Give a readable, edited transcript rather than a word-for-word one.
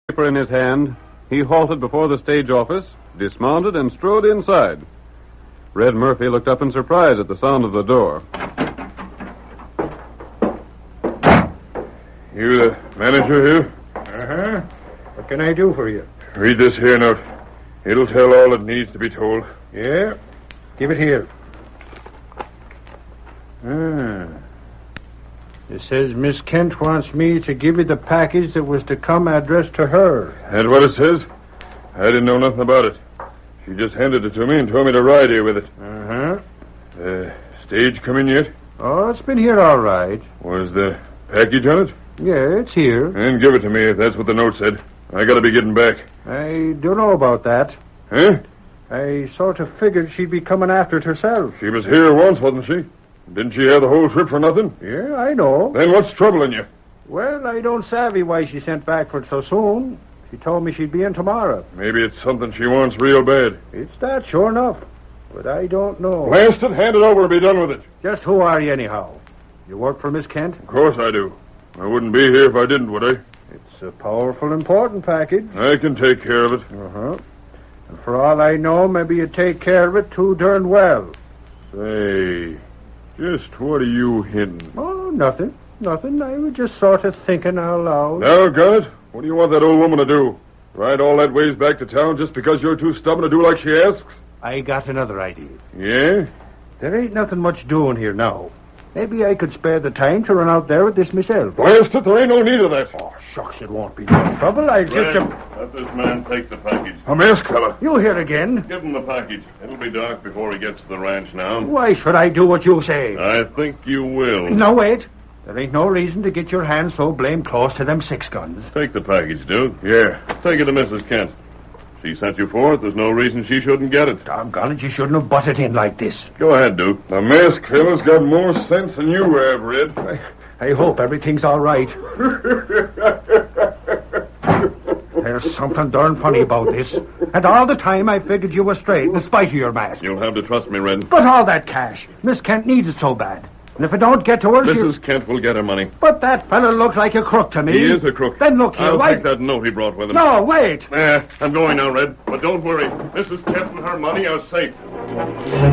paper in his hand, he halted before the stage office, dismounted, and strode inside. Red Murphy looked up in surprise at the sound of the door. You the manager here? Uh-huh. What can I do for you? Read this here note. It'll tell all that needs to be told. Yeah? Give it here. It says Miss Kent wants me to give you the package that was to come addressed to her. That's what it says? I didn't know nothing about it. She just handed it to me and told me to ride here with it. Uh-huh. Stage come in yet? Oh, it's been here all right. Was the package on it? Yeah, it's here. And give it to me if that's what the note said. I gotta be getting back. I don't know about that. Huh? I sort of figured she'd be coming after it herself. She was here once, wasn't she? Didn't she have the whole trip for nothing? Yeah, I know. Then what's troubling you? Well, I don't savvy why she sent back for it so soon. She told me she'd be in tomorrow. Maybe it's something she wants real bad. It's that, sure enough. But I don't know. Blast it, hand it over and be done with it. Just who are you, anyhow? You work for Miss Kent? Of course I do. I wouldn't be here if I didn't, would I? It's a powerful important package. I can take care of it. Uh-huh. And for all I know, maybe you take care of it too darn well. Say, just what are you hinting? Oh, nothing. Nothing. I was just sort of thinking out loud. Doggone it. What do you want that old woman to do? Ride all that ways back to town just because you're too stubborn to do like she asks? I got another idea. Yeah? There ain't nothing much doing here now. Maybe I could spare the time to run out there with this myself. Blast it, there ain't no need of that. Oh, shucks, it won't be no trouble. I'll just... Let this man take the package. A masked fella. You here again? Give him the package. It'll be dark before he gets to the ranch now. Why should I do what you say? I think you will. No, wait. There ain't no reason to get your hands so blame close to them 6 guns. Take the package, Duke. Yeah. Take it to Mrs. Kent. She sent you for it. There's no reason she shouldn't get it. Doggone it, you shouldn't have butted in like this. Go ahead, Duke. The masked fella's got more sense than you have, Red. I hope everything's all right. There's something darn funny about this. And all the time I figured you were straight, in spite of your mask. You'll have to trust me, Red. But all that cash. Miss Kent needs it so bad. And if it don't get to her, Mrs. Kent will get her money. But that fellow looks like a crook to me. He is a crook. Then look here, I'll why... take that note he brought with him. No, wait. I'm going now, Red. But don't worry. Mrs. Kent and her money are safe.